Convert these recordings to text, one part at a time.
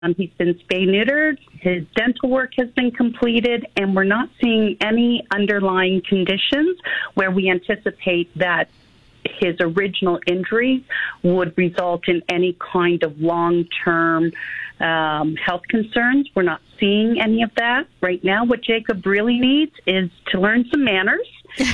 He's been spay-neutered, his dental work has been completed, and we're not seeing any underlying conditions where we anticipate that his original injuries would result in any kind of long-term health concerns. We're not seeing any of that right now. What Jacob really needs is to learn some manners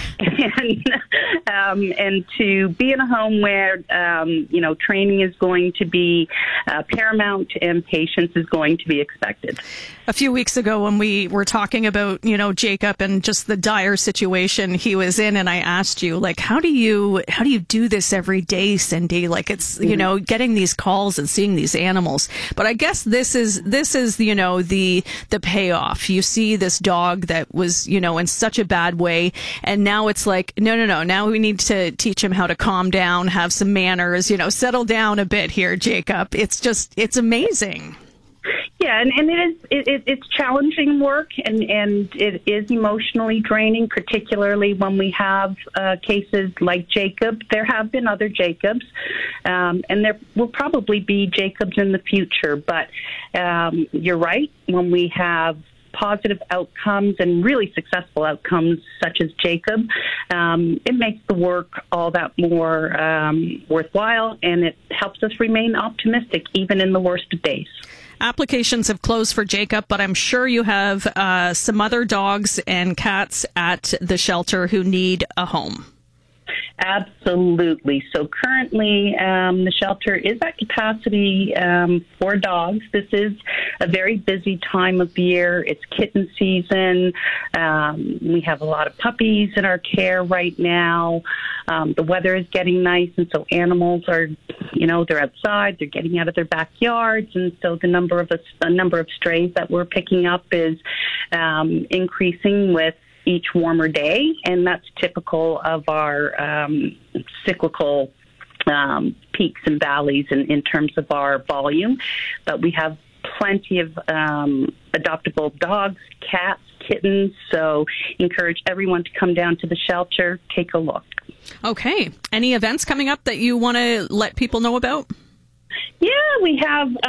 and to be in a home where, training is going to be paramount and patience is going to be expected. A few weeks ago when we were talking about, Jacob and just the dire situation he was in, and I asked you, like, how do you do this every day, Cindy? Like, it's, getting these calls and seeing these animals. But I guess this is, the payoff. You see this dog that was, in such a bad way. And now it's like, no. Now we need to teach him how to calm down, have some manners, settle down a bit here, Jacob. It's amazing. Yeah, and it's challenging work, and it is emotionally draining, particularly when we have cases like Jacob. There have been other Jacobs, and there will probably be Jacobs in the future. But you're right, when we have positive outcomes and really successful outcomes such as Jacob, it makes the work all that more worthwhile, and it helps us remain optimistic even in the worst of days. Applications have closed for Jacob, but I'm sure you have some other dogs and cats at the shelter who need a home. Absolutely. So currently, the shelter is at capacity for dogs. This is a very busy time of year. It's kitten season. We have a lot of puppies in our care right now. The weather is getting nice, and so animals are, they're outside. They're getting out of their backyards, and so the number of strays that we're picking up is increasing with each warmer day, and that's typical of our cyclical peaks and valleys in terms of our volume. But we have plenty of adoptable dogs, cats, kittens, so encourage everyone to come down to the shelter, take a look. Okay. Any events coming up that you want to let people know about? Yeah, we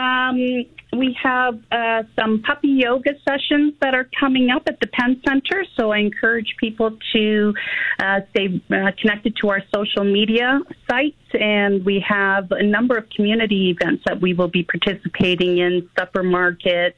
have some puppy yoga sessions that are coming up at the Penn Center, so I encourage people to stay connected to our social media sites, and we have a number of community events that we will be participating in, supper markets,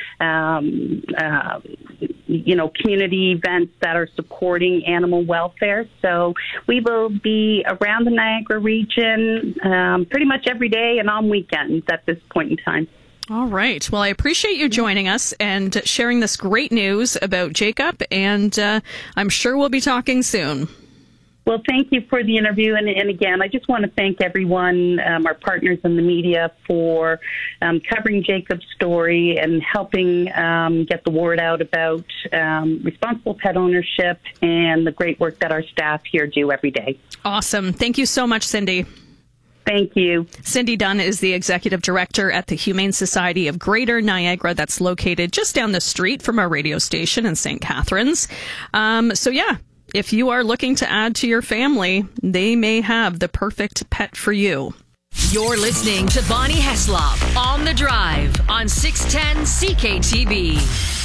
community events that are supporting animal welfare. So we will be around the Niagara region pretty much every day and on weekends at this point in time. All right. Well, I appreciate you joining us and sharing this great news about Jacob, and I'm sure we'll be talking soon. Well, thank you for the interview. And again, I just want to thank everyone, our partners in the media, for covering Jacob's story and helping get the word out about responsible pet ownership and the great work that our staff here do every day. Awesome. Thank you so much, Cindy. Thank you. Cindy Dunn is the executive director at the Humane Society of Greater Niagara. That's located just down the street from our radio station in St. Catharines. If you are looking to add to your family, they may have the perfect pet for you. You're listening to Bonnie Heslop on The Drive on 610 CKTB.